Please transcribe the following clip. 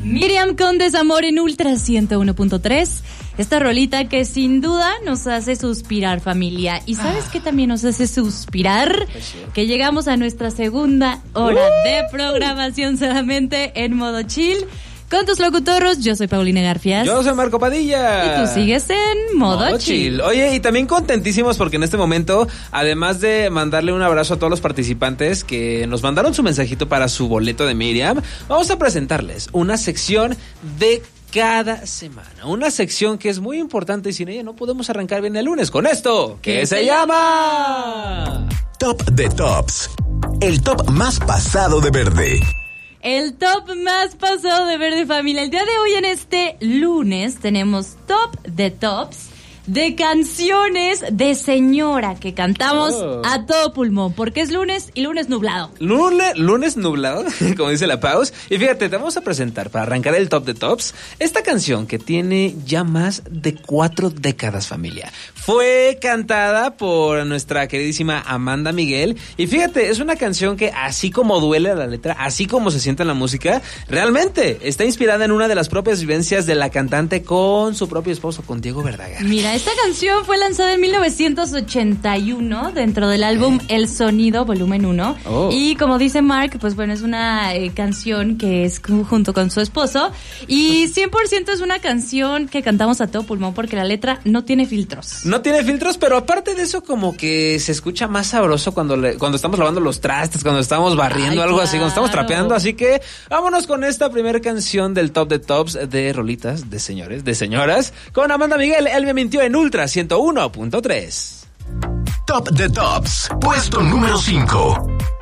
Miriam con Desamor en Ultra 101.3. Esta rolita que sin duda nos hace suspirar, familia. ¿Y sabes qué también nos hace suspirar? Que llegamos a nuestra segunda hora de programación solamente en modo chill. Con tus locutoros, yo soy Paulina Garfias. Yo soy Marco Padilla. Y tú sigues en modo chill. Oye, y también contentísimos porque en este momento, además de mandarle un abrazo a todos los participantes que nos mandaron su mensajito para su boleto de Miriam, vamos a presentarles una sección de cada semana. Una sección que es muy importante y sin ella no podemos arrancar bien el lunes con esto, que se llama... Top de Tops. El top más pasado de verde. El top más pasado de verde, familia. El día de hoy, en este lunes, tenemos top de tops de canciones de señora que cantamos a todo pulmón, porque es lunes y lunes nublado. Lunes nublado, como dice la Paus. Y fíjate, te vamos a presentar, para arrancar el top de tops, esta canción que tiene ya más de 4 décadas, familia. Fue cantada por nuestra queridísima Amanda Miguel. Y fíjate, es una canción que así como duele la letra, así como se siente en la música, realmente está inspirada en una de las propias vivencias de la cantante con su propio esposo, con Diego Verdaguer. Mira, esta canción fue lanzada en 1981 dentro del álbum El Sonido, volumen 1. Y como dice Mark, pues bueno, es una canción que es junto con su esposo. Y 100% es una canción que cantamos a todo pulmón porque la letra no tiene filtros. No tiene filtros, pero aparte de eso, como que se escucha más sabroso cuando estamos lavando los trastes, cuando estamos barriendo, algo así, cuando estamos trapeando. Así que vámonos con esta primera canción del top de tops de rolitas de señores, de señoras, con Amanda Miguel. Él me mintió en Ultra 101.3. Top de Tops, puesto número 5.